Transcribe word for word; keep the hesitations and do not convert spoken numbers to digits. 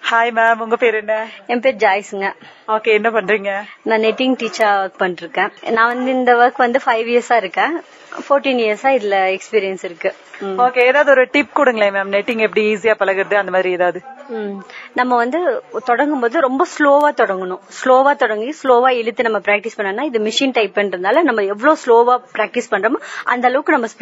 Hi ma'am, உங்க பேர் என்ன? என் பேர் ஜாய்ஸ்ங்க. ஓகே, என்ன பண்றீங்க? நான் நெட்டிங் டீச்சரா ஒர்க் பண்ணிட்டு இருக்கேன். நான் வந்து இந்த ஒர்க் வந்து ஃபைவ் இயர்ஸா இருக்கேன். ஃபோர்டீன் இயர்ஸா இதுல எக்ஸ்பீரியன்ஸ் இருக்கு. ஓகே, ஏதாவது ஒரு டிப் கொடுங்களேன் மேம், நெட்டிங் எப்படி ஈஸியா பழகுறது அந்த மாதிரி ஏதாவது? நம்ம வந்து தொடங்கும் போது ரொம்ப ஸ்லோவா தொடங்கணும். ஸ்லோவா தொடங்கி ஸ்லோவா இழுத்து நம்ம பிராக்டிஸ் பண்ணோம்னா, இது மிஷின் டைப்ன்றதுனால நம்ம எவ்வளவு ஸ்லோவா பிராக்டிஸ் பண்றோமோ அந்த அளவுக்கு நம்ம